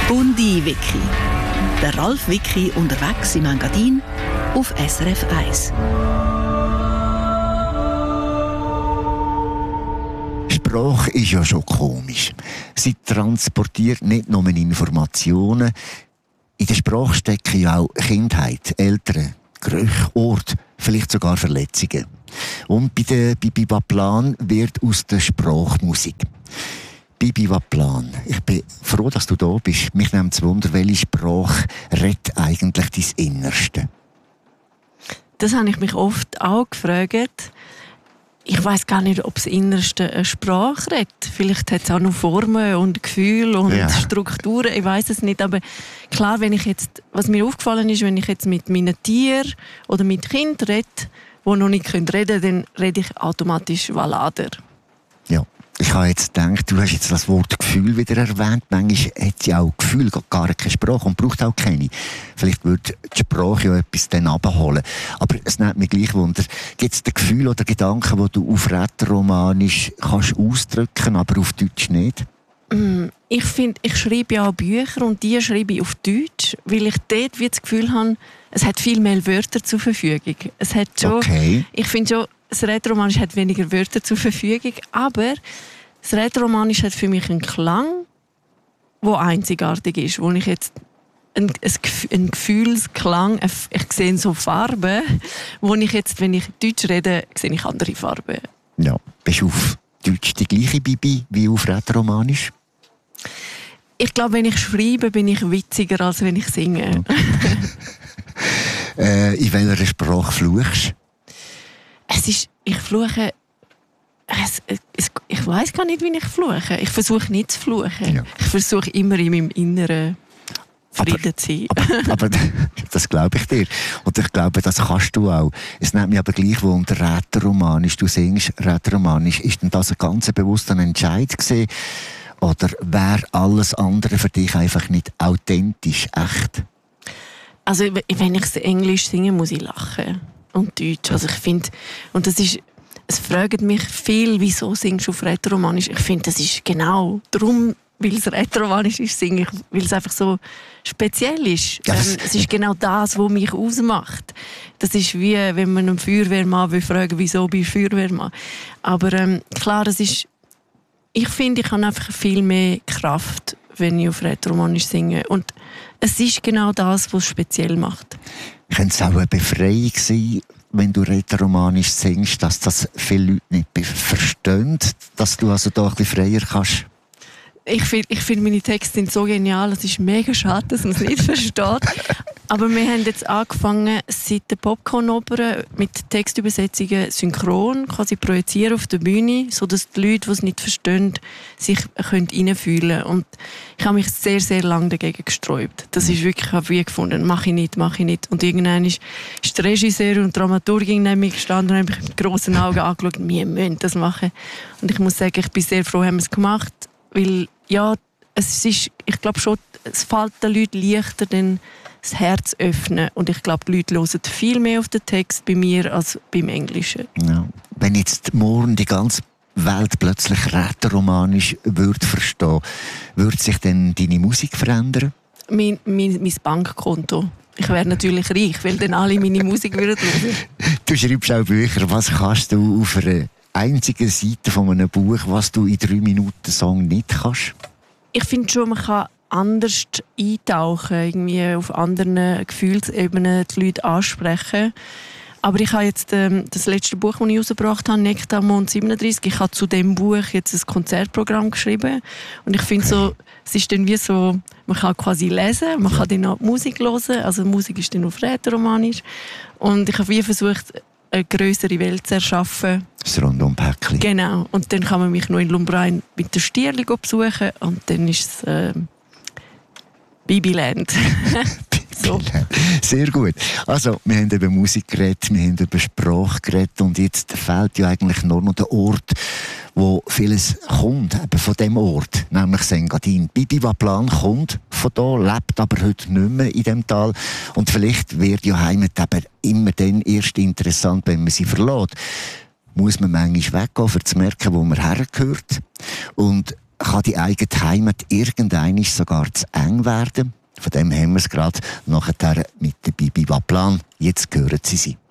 Bundi-Wiki. Der Ralf Wiki unterwegs im Engadin auf SRF 1. Sprache ist ja schon komisch. Sie transportiert nicht nur Informationen. In der Sprache stecken ja auch Kindheit, Eltern, Gerüche, Ort, vielleicht sogar Verletzungen. Und bei der Bibi Waplan wird aus der Sprache Musik. Bibi Waplan, ich bin froh, dass du da bist. Mich nimmt es Wunder, welche Sprache redet eigentlich dein Innerste? Das habe ich mich oft auch gefragt. Ich weiss gar nicht, ob das Innerste eine Sprache redet. Vielleicht hat es auch noch Formen und Gefühle und Strukturen. Ich weiss es nicht. Aber klar, was mir aufgefallen ist, wenn ich jetzt mit meinen Tieren oder mit Kindern rede, die noch nicht reden können, dann rede ich automatisch Valader. Ja. Ich habe jetzt gedacht, du hast jetzt das Wort Gefühl wieder erwähnt. Manchmal hat sie auch Gefühl, gar keine Sprache und braucht auch keine. Vielleicht würde die Sprache ja etwas dann abholen. Aber es nimmt mich gleich Wunder. Gibt es Gefühle oder Gedanken, die du auf Rätoromanisch kannst ausdrücken, aber auf Deutsch nicht? Ich finde, ich schreibe ja auch Bücher und die schreibe ich auf Deutsch, weil ich dort das Gefühl habe, es hat viel mehr Wörter zur Verfügung. Es hat schon, ich finde schon, das Rätoromanisch hat weniger Wörter zur Verfügung, aber das Rätoromanisch hat für mich einen Klang, der einzigartig ist, wo ich jetzt einen Gefühlsklang, ich sehe so Farben, wo ich jetzt, wenn ich Deutsch rede, sehe ich andere Farben. Ja, bist du auf Deutsch die gleiche Bibi wie auf Rätoromanisch? Ich glaube, wenn ich schreibe, bin ich witziger, als wenn ich singe. Okay. In welcher Sprache fluchst du? Ich fluche. Ich weiss gar nicht, wie ich fluche. Ich versuche nicht zu fluchen. Ja. Ich versuche immer in meinem Inneren Frieden zu sein. Aber das glaube ich dir. Und ich glaube, das kannst du auch. Es nimmt mich aber gleich wunder, Rätoromanisch. Du singst Rätoromanisch. Ist denn das ein ganz bewusster Entscheid gewesen? Oder wäre alles andere für dich einfach nicht authentisch, echt? Also, wenn ich Englisch singe, muss ich lachen. Und Deutsch. Also ich finde, und es fragen mich viel, wieso singst du auf Rätoromanisch? Ich finde, das ist genau darum, weil es Rätoromanisch ist, singe ich, weil es einfach so speziell ist. Ja, es ist genau das, was mich ausmacht. Das ist wie, wenn man einen Feuerwehrmann will fragen, wieso bist du Feuerwehrmann? Aber klar, ich finde, ich habe einfach viel mehr Kraft, wenn ich auf Rätoromanisch singe. Und es ist genau das, was es speziell macht. Könnte es auch eine Befreiung sein, wenn du Rätoromanisch singst, dass das viele Leute nicht verstehen, dass du also da ein bisschen freier kannst? Ich finde, meine Texte sind so genial, es ist mega schade, dass man es nicht versteht. Aber wir haben jetzt angefangen, seit der Popcorn-Oper mit Textübersetzungen synchron quasi projizieren auf der Bühne, sodass die Leute, die es nicht verstehen, sich reinfühlen können. Und ich habe mich sehr, sehr lange dagegen gesträubt. Das ist wirklich, ich habe wie gefunden, mache ich nicht. Und irgendwann ist der Regisseur und die Dramaturgin neben mir gestanden und haben mich mit grossen Augen angeschaut, wir müssen das machen. Und ich muss sagen, ich bin sehr froh, haben wir es gemacht, weil ja, ich glaube schon, es fällt den Leuten leichter, dann das Herz öffnen. Und ich glaube, die Leute hören viel mehr auf den Text bei mir als beim Englischen. Ja. Wenn jetzt morgen die ganze Welt plötzlich Rätoromanisch würde verstehen, würde sich dann deine Musik verändern? Mein Bankkonto. Ich wäre natürlich reich, weil dann alle meine Musik hören würden. Du schreibst auch Bücher. Was kannst du auf einer einzigen Seite von einem Buch, was du in 3 Minuten Song nicht kannst? Ich finde schon, man kann anders eintauchen, irgendwie auf anderen Gefühlsebenen die Leute ansprechen. Aber ich habe jetzt das letzte Buch, das ich herausgebracht habe, Nektarmond 37, ich habe zu diesem Buch jetzt ein Konzertprogramm geschrieben. Und ich finde so, es ist dann wie so, man kann quasi lesen, man kann dann auch Musik hören, also die Musik ist dann auf Rätoromanisch. Und ich habe wie versucht, eine grössere Welt zu erschaffen. Das Rundum-Päckchen. Genau. Und dann kann man mich noch in Lumbrein mit der Stierli besuchen und dann ist es Bibiland. So. Sehr gut. Also, wir haben über Musik geredet, wir haben über Sprache geredet und jetzt fehlt ja eigentlich nur noch der Ort, wo vieles kommt, eben von dem Ort, nämlich Engadin. Bibi Waplan kommt von da, lebt aber heute nicht mehr in dem Tal und vielleicht wird ja Heimat eben immer dann erst interessant, wenn man sie verlässt. Muss man manchmal weggehen, um zu merken, wo man hergehört. Und kann die eigene Heimat irgendwann sogar zu eng werden. Von dem haben wir es gerade nachher mit der Bibi Waplan. Jetzt hören Sie sie.